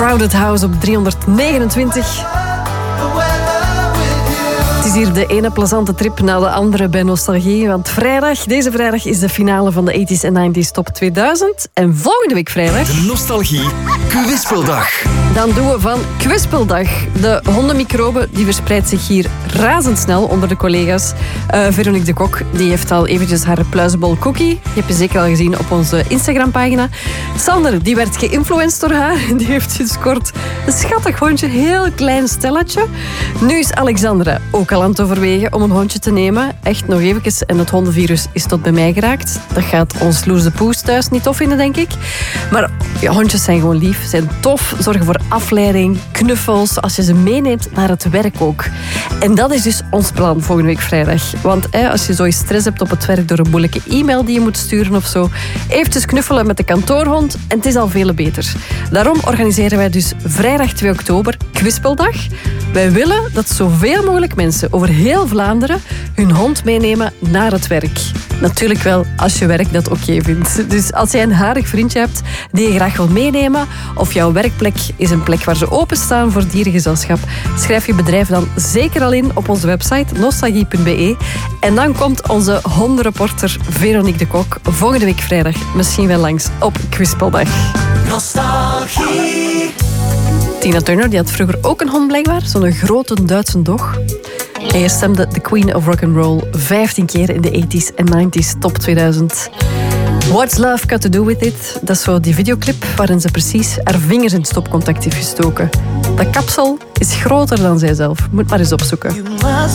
Crowded House op 329. Het is hier de ene plezante trip na de andere bij Nostalgie. Want deze vrijdag is de finale van de 80s en 90s Top 2000. En volgende week vrijdag... de Nostalgie Kwispeldag. Dan doen we van Kwispeldag. De hondenmicrobe die verspreidt zich hier razendsnel onder de collega's. Veronique de Kok die heeft al eventjes haar pluizenbol cookie. Die heb je zeker al gezien op onze Instagram-pagina. Sander die werd geïnfluenced door haar. Die heeft sinds kort een schattig hondje, heel klein stelletje. Nu is Alexandra ook al aan het overwegen om een hondje te nemen. Echt nog eventjes. En het hondenvirus is tot bij mij geraakt. Dat gaat ons Loes de Poes thuis niet tof vinden, denk ik. Maar ja, hondjes zijn gewoon lief, zijn tof, zorgen voor afleiding, knuffels, als je ze meeneemt naar het werk ook. En dat is dus ons plan volgende week vrijdag. Want als je zo stress hebt op het werk door een moeilijke e-mail die je moet sturen of zo, eventjes knuffelen met de kantoorhond en het is al veel beter. Daarom organiseren wij dus vrijdag 2 oktober Kwispeldag. Wij willen dat zoveel mogelijk mensen over heel Vlaanderen hun hond meenemen naar het werk. Natuurlijk wel als je werk dat oké vindt. Dus als jij een harig vriendje hebt die je graag wil meenemen, of jouw werkplek is een plek waar ze openstaan voor dierengezelschap, schrijf je bedrijf dan zeker al in op onze website nostalgie.be. En dan komt onze hondenreporter Veronique de Kok volgende week vrijdag misschien wel langs op Kwispeldag. Nostalgie. Tina Turner die had vroeger ook een hond blijkbaar, zo'n grote Duitse dog. En je stemde de Queen of Rock'n'Roll 15 keer in de 80s en 90s Top 2000. What's Love Got To Do With It? Dat is zo die videoclip waarin ze precies haar vingers in het stopcontact heeft gestoken. Dat kapsel is groter dan zijzelf. Moet maar eens opzoeken. You must